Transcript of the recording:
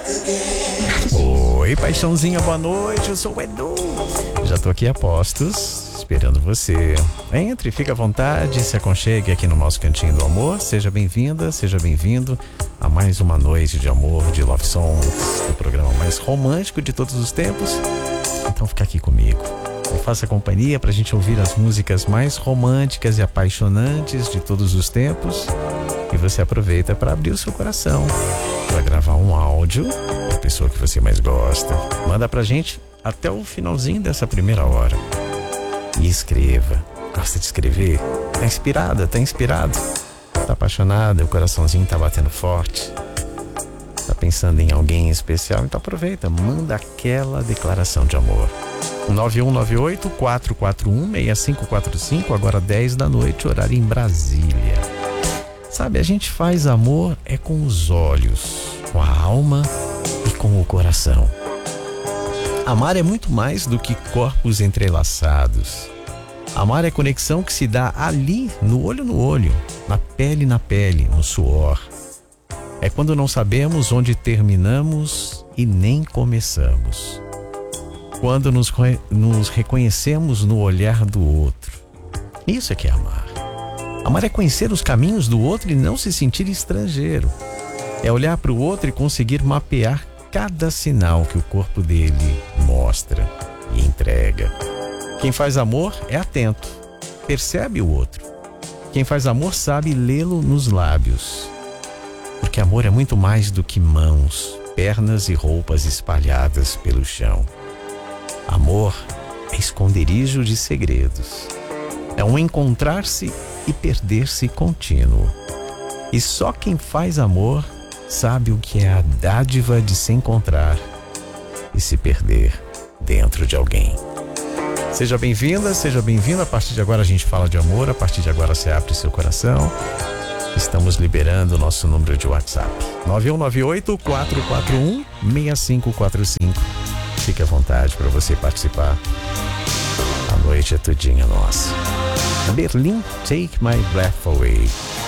Oi, paixãozinha, boa noite, eu sou o Edu. Já tô aqui a postos, esperando você. Entre, fica à vontade, se aconchegue aqui no nosso cantinho do amor. Seja bem-vinda, seja bem-vindo a mais uma noite de amor, de Love Songs, o programa mais romântico de todos os tempos. Então fica aqui comigo, me faça companhia pra gente ouvir as músicas mais românticas e apaixonantes de todos os tempos. E você aproveita para abrir o seu coração, para gravar um áudio da pessoa que você mais gosta. Manda pra gente até o finalzinho dessa primeira hora. E escreva. Gosta de escrever? Tá inspirada? Tá inspirado? Tá apaixonada? O coraçãozinho tá batendo forte? Tá pensando em alguém especial? Então aproveita, manda aquela declaração de amor. 9198-441-6545, agora 10 da noite, horário em Brasília. Sabe, a gente faz amor com os olhos, com a alma e com o coração. Amar é muito mais do que corpos entrelaçados. Amar é conexão que se dá ali, no olho, na pele, no suor. É quando não sabemos onde terminamos e nem começamos. Quando nos reconhecemos no olhar do outro. Isso é que é amar. Amar é conhecer os caminhos do outro e não se sentir estrangeiro. É olhar para o outro e conseguir mapear cada sinal que o corpo dele mostra e entrega. Quem faz amor é atento, percebe o outro. Quem faz amor sabe lê-lo nos lábios. Porque amor é muito mais do que mãos, pernas e roupas espalhadas pelo chão. Amor é esconderijo de segredos. É um encontrar-se e perder-se contínuo. E só quem faz amor sabe o que é a dádiva de se encontrar e se perder dentro de alguém. Seja bem-vinda, seja bem-vindo. A partir de agora a gente fala de amor, a partir de agora você abre seu coração. Estamos liberando o nosso número de WhatsApp. 9198-441-6545. Fique à vontade para você participar. A noite é tudinha nossa. Berlim, Take My Breath Away.